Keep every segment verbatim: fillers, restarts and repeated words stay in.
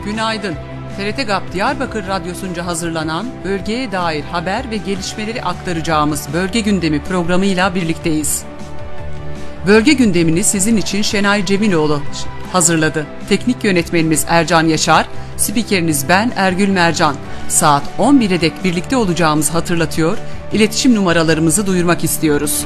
Günaydın. T R T GAP Diyarbakır Radyosu'nca hazırlanan bölgeye dair haber ve gelişmeleri aktaracağımız Bölge Gündemi programıyla birlikteyiz. Bölge gündemini sizin için Şenay Cemiloğlu hazırladı. Teknik yönetmenimiz Ercan Yaşar, spikeriniz ben Ergül Mercan. Saat on bire dek birlikte olacağımızı hatırlatıyor, iletişim numaralarımızı duyurmak istiyoruz.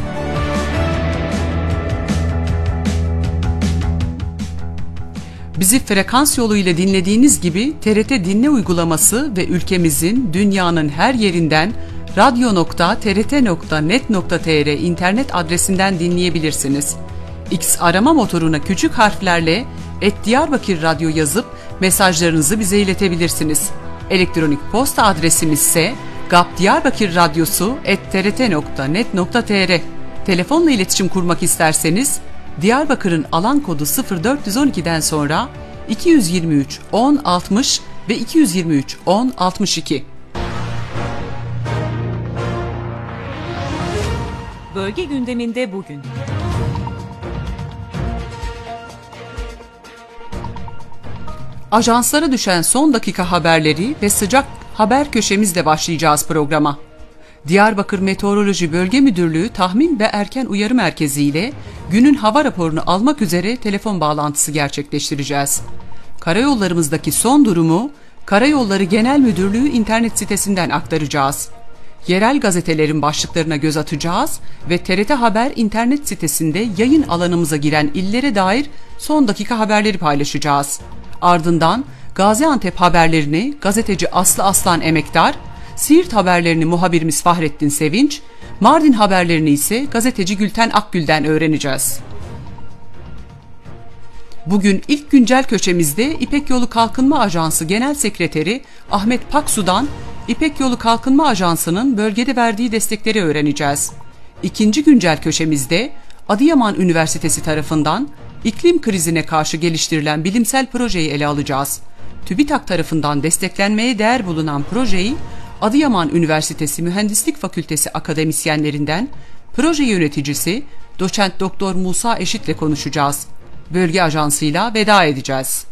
Bizi frekans yoluyla dinlediğiniz gibi T R T Dinle uygulaması ve ülkemizin, dünyanın her yerinden radyo nokta t r t nokta net nokta t r internet adresinden dinleyebilirsiniz. X arama motoruna küçük harflerle et Diyarbakır Radyo yazıp mesajlarınızı bize iletebilirsiniz. Elektronik posta adresimiz ise gapdiyarbakırradyosu et t r t nokta net nokta t r. Telefonla iletişim kurmak isterseniz Diyarbakır'ın alan kodu sıfır dört yüz on iki'den sonra iki yüz yirmi üç on altmış ve iki yüz yirmi üç on altmış iki. Bölge gündeminde bugün. Ajanslara düşen son dakika haberleri ve sıcak haber köşemizle başlayacağız programa. Diyarbakır Meteoroloji Bölge Müdürlüğü Tahmin ve Erken Uyarı Merkezi ile günün hava raporunu almak üzere telefon bağlantısı gerçekleştireceğiz. Karayollarımızdaki son durumu Karayolları Genel Müdürlüğü internet sitesinden aktaracağız. Yerel gazetelerin başlıklarına göz atacağız ve T R T Haber internet sitesinde yayın alanımıza giren illere dair son dakika haberleri paylaşacağız. Ardından Gaziantep haberlerini gazeteci Aslı Aslan Emektar, Siirt haberlerini muhabirimiz Fahrettin Sevinç, Mardin haberlerini ise gazeteci Gülten Akgül'den öğreneceğiz. Bugün ilk güncel köşemizde İpek Yolu Kalkınma Ajansı Genel Sekreteri Ahmet Paksu'dan İpek Yolu Kalkınma Ajansı'nın bölgede verdiği destekleri öğreneceğiz. İkinci güncel köşemizde Adıyaman Üniversitesi tarafından iklim krizine karşı geliştirilen bilimsel projeyi ele alacağız. TÜBİTAK tarafından desteklenmeye değer bulunan projeyi Adıyaman Üniversitesi Mühendislik Fakültesi akademisyenlerinden proje yöneticisi Doçent Doktor Musa Eşit'le konuşacağız. Bölge Ajansı'yla veda edeceğiz.